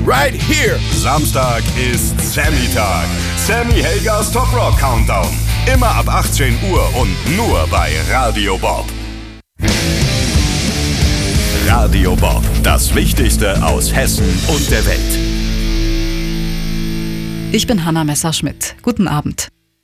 right here. Samstag ist Sammy-Tag. Sammy Helgers Top Rock Countdown. Immer ab 18 Uhr und nur bei Radio Bob. Radio Bob, das Wichtigste aus Hessen und der Welt. Ich bin Hanna Messerschmidt. Guten Abend.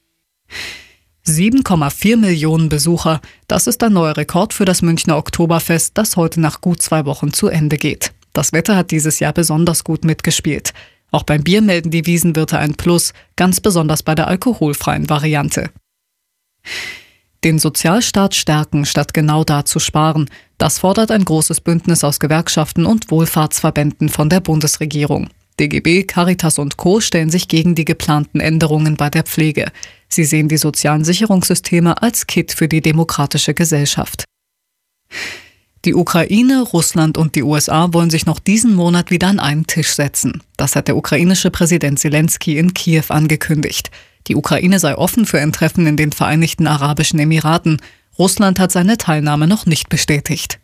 7,4 Millionen Besucher. Das ist ein neuer Rekord für das Münchner Oktoberfest, das heute nach gut 2 Wochen zu Ende geht. Das Wetter hat dieses Jahr besonders gut mitgespielt. Auch beim Bier melden die Wiesenwirte ein Plus, ganz besonders bei der alkoholfreien Variante. Den Sozialstaat stärken, statt genau da zu sparen. Das fordert ein großes Bündnis aus Gewerkschaften und Wohlfahrtsverbänden von der Bundesregierung. DGB, Caritas und Co. stellen sich gegen die geplanten Änderungen bei der Pflege. Sie sehen die sozialen Sicherungssysteme als Kitt für die demokratische Gesellschaft. Die Ukraine, Russland und die USA wollen sich noch diesen Monat wieder an einen Tisch setzen. Das hat der ukrainische Präsident Zelensky in Kiew angekündigt. Die Ukraine sei offen für ein Treffen in den Vereinigten Arabischen Emiraten. Russland hat seine Teilnahme noch nicht bestätigt.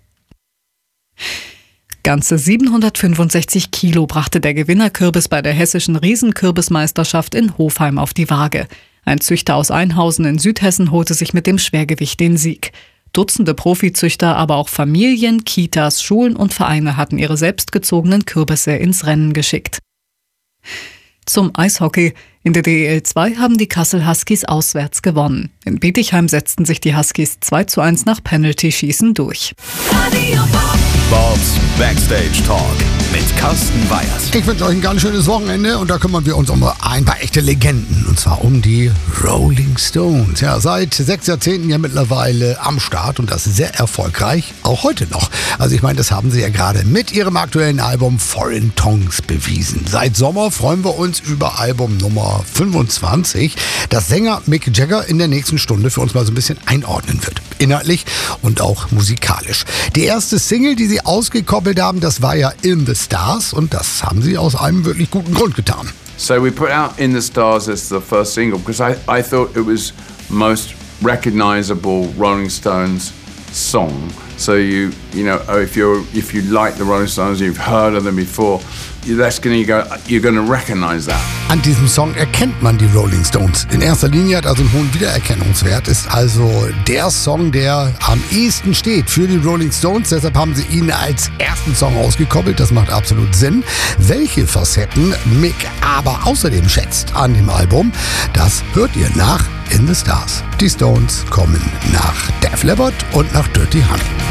Ganze 765 Kilo brachte der Gewinnerkürbis bei der hessischen Riesenkürbismeisterschaft in Hofheim auf die Waage. Ein Züchter aus Einhausen in Südhessen holte sich mit dem Schwergewicht den Sieg. Dutzende Profizüchter, aber auch Familien, Kitas, Schulen und Vereine hatten ihre selbstgezogenen Kürbisse ins Rennen geschickt. Zum Eishockey. In der DEL 2 haben die Kassel Huskies auswärts gewonnen. In Bietigheim setzten sich die Huskies 2:1 nach Penalty-Schießen durch. Bobs Backstage Talk mit Carsten Weyers. Ich wünsche euch ein ganz schönes Wochenende und da kümmern wir uns um ein paar echte Legenden und zwar um die Rolling Stones. Ja, seit 6 Jahrzehnten ja mittlerweile am Start und das sehr erfolgreich, auch heute noch. Also ich meine, das haben sie ja gerade mit ihrem aktuellen Album Foreign Tongues bewiesen. Seit Sommer freuen wir uns über Album Nummer 25, das Sänger Mick Jagger in der nächsten Stunde für uns mal so ein bisschen einordnen wird. Inhaltlich und auch musikalisch. Die erste Single, die sie ausgekoppelt haben, das war ja In the Stars und das haben sie aus einem wirklich guten Grund getan. So we put out In the Stars as the first single because I thought it was most recognizable Rolling Stones song. So you know if you like the Rolling Stones, you've heard of them before, you're gonna recognize that. An diesem Song erkennt man die Rolling Stones. In erster Linie hat also einen hohen Wiedererkennungswert, ist also der Song, der am ehesten steht für die Rolling Stones. Deshalb haben sie ihn als ersten Song ausgekoppelt. Das macht absolut Sinn. Welche Facetten Mick aber außerdem schätzt an dem Album, das hört ihr nach In the Stars. Die Stones kommen nach Def Leppard und nach Dirty Honey.